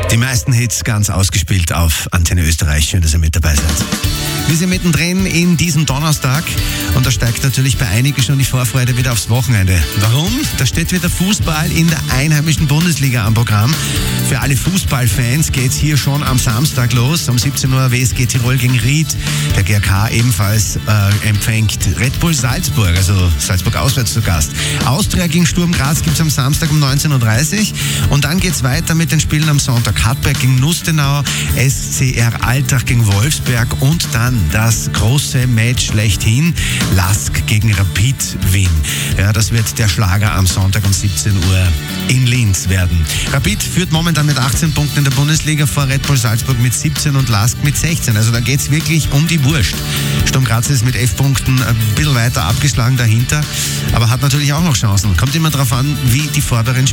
Die meisten Hits ganz ausgespielt auf Antenne Österreich. Schön, dass ihr mit dabei seid. Wir sind mittendrin in diesem Donnerstag und da steigt natürlich bei einigen schon die Vorfreude wieder aufs Wochenende. Warum? Da steht wieder Fußball in der einheimischen Bundesliga am Programm. Für alle Fußballfans geht's hier schon am Samstag los. Um 17 Uhr WSG Tirol gegen Ried. Der GRK ebenfalls empfängt Red Bull Salzburg, also Salzburg auswärts zu Gast. Austria gegen Sturm Graz gibt's am Samstag um 19.30 Uhr. Und dann geht's weiter mit den Spielen am Sonntag. Hartberg gegen Nustenau, SCR Altach gegen Wolfsberg und dann das große Match schlechthin, LASK gegen Rapid Wien. Ja, das wird der Schlager am Sonntag um 17 Uhr in Linz werden. Rapid führt momentan mit 18 Punkten in der Bundesliga vor Red Bull Salzburg mit 17 und LASK mit 16. Also da geht's wirklich um die Wurst. Sturm Graz ist mit 11 Punkten ein bisschen weiter abgeschlagen dahinter, aber hat natürlich auch noch Chancen. Kommt immer darauf an, wie die vorderen